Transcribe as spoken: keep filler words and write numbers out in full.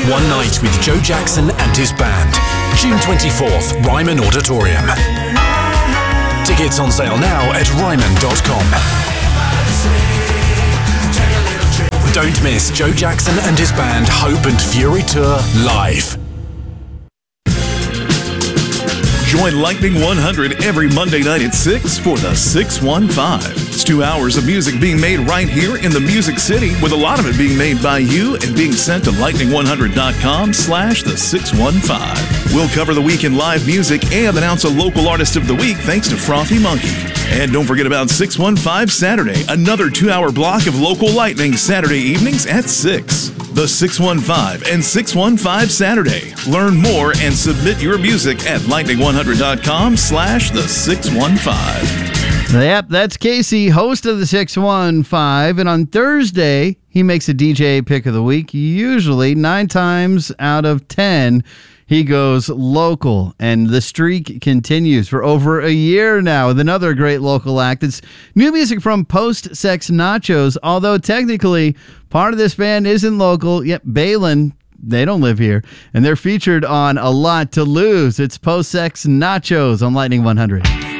One night with Joe Jackson and his band. June twenty-fourth, Ryman Auditorium. Tickets on sale now at ryman dot com. Don't miss Joe Jackson and his band Hope and Fury Tour live. Join Lightning one hundred every Monday night at six for the six one five. It's two hours of music being made right here in the Music City, with a lot of it being made by you and being sent to lightning one hundred dot com slash the six one five. We'll cover the week in live music and announce a local artist of the week thanks to Frothy Monkey. And don't forget about six one five Saturday, another two-hour block of local Lightning Saturday evenings at six. The six one five and six one five Saturday. Learn more and submit your music at lightning one hundred dot com slash the six one five. Yep, that's Casey, host of the six one five. And on Thursday, he makes a D J pick of the week. Usually, nine times out of ten, he goes local, and the streak continues for over a year now with another great local act. It's new music from Post Sex Nachos, although technically part of this band isn't local. Yep, Balin, they don't live here, and they're featured on A Lot to Lose. It's Post Sex Nachos on Lightning one hundred.